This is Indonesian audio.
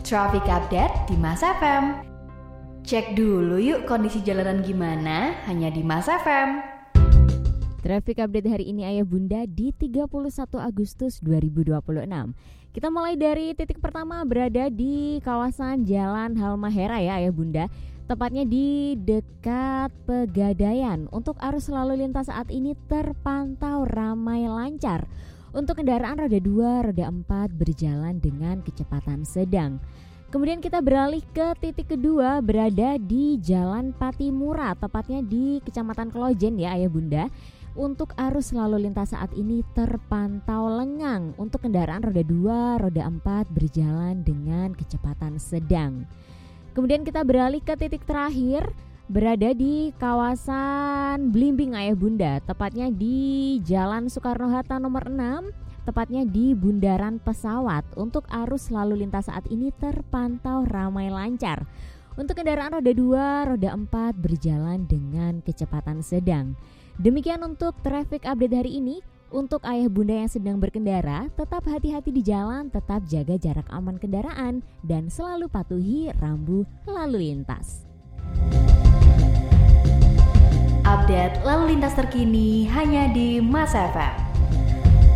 Traffic Update di Mas FM. Cek dulu yuk kondisi jalanan gimana, hanya di Mas FM. Traffic Update hari ini Ayah Bunda di 31 Agustus 2026. Kita mulai dari titik pertama berada di kawasan Jalan Halmahera ya Ayah Bunda. Tepatnya di dekat Pegadaian. Untuk arus lalu lintas saat ini terpantau ramai lancar. Untuk kendaraan roda 2, roda 4 berjalan dengan kecepatan sedang. Kemudian kita beralih ke titik kedua berada di Jalan Patimura, tepatnya di Kecamatan Kelojen ya Ayah Bunda. Untuk arus lalu lintas saat ini terpantau lengang. Untuk kendaraan roda 2, roda 4 berjalan dengan kecepatan sedang. Kemudian kita beralih ke titik terakhir berada di kawasan Blimbing Ayah Bunda, tepatnya di Jalan Soekarno-Hatta nomor 6, tepatnya di Bundaran Pesawat. Untuk arus lalu lintas saat ini terpantau ramai lancar. Untuk kendaraan roda 2, roda 4 berjalan dengan kecepatan sedang. Demikian untuk traffic update hari ini. Untuk ayah bunda yang sedang berkendara, tetap hati-hati di jalan, tetap jaga jarak aman kendaraan, dan selalu patuhi rambu lalu lintas. Update lalu lintas terkini hanya di Mas FM.